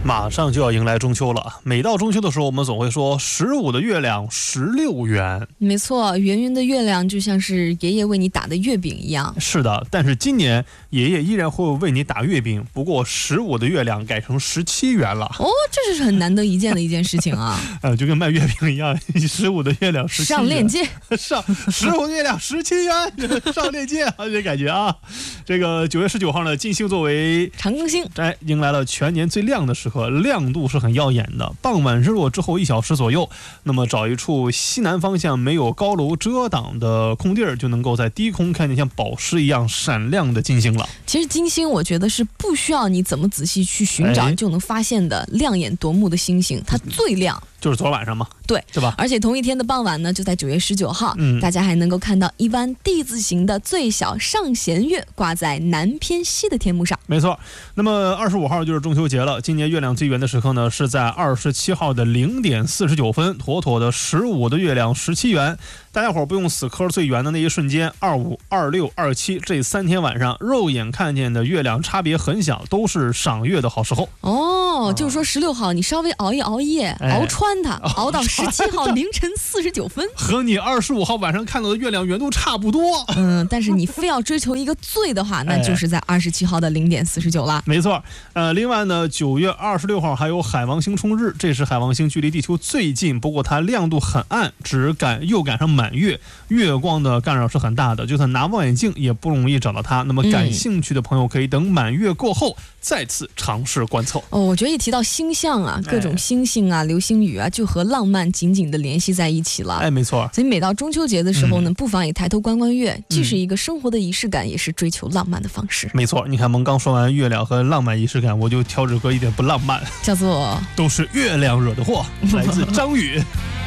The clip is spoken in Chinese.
马上就要迎来中秋了，每到中秋的时候，我们总会说15的月亮16圆。 没错，圆圆的月亮就像是爷爷为你打的月饼一样。 是的，但是今年爷爷依然会为你打月饼，不过15的月亮改成17圆了。 哦，这是很难得一见的一件事情啊！ 就跟卖月饼一样，15的月亮17圆。 上链接， 上15的月亮17圆，上链接啊，这感觉啊。这个9月19号呢，金星作为长庚星， 迎来了全年最亮的时刻，亮度是很耀眼的。傍晚日落之后1小时左右，那么找一处西南方向没有高楼遮挡的空地儿，就能够在低空看见像宝石一样闪亮的金星了。 其实金星我觉得是不需要你怎么仔细去寻找就能发现的亮眼夺目的星星，它最亮就是昨晚上嘛， 对吧？ 而且同一天的傍晚呢，就在9月19号，大家还能够看到一弯 D 字形的最小上弦月挂在南偏西的天幕上。 没错，那么25号就是中秋节了。今年月亮最圆的时刻呢，是在27号的0点49分，妥妥的15的月亮17圆。大家伙不用死磕最圆的那一瞬间，25、26、27这3天晚上，肉眼看见的月亮差别很小，都是赏月的好时候。 哦，就是说16号你稍微熬一夜，熬穿它，熬到17号凌晨49分， 和你25号晚上看到的月亮圆度差不多。 但是你非要追求一个最的话，那就是在27号的0点49了。 没错，另外呢，9月26号还有海王星冲日，这是海王星距离地球最近，不过它亮度很暗，又赶上满月，月光的干扰是很大的，就算拿望远镜也不容易找到它。那么感兴趣的朋友可以等满月过后再次尝试观测。 我觉得一提到星象啊，各种星星啊、流星雨啊，就和浪漫紧紧的联系在一起了。 没错。 所以每到中秋节的时候呢，不妨也抬头观观月，既是一个生活的仪式感，也是追求浪漫的方式。 没错，你看我们刚说完月亮和浪漫仪式感，我就挑着歌一点不浪漫， 叫做都是月亮惹的祸，来自张宇。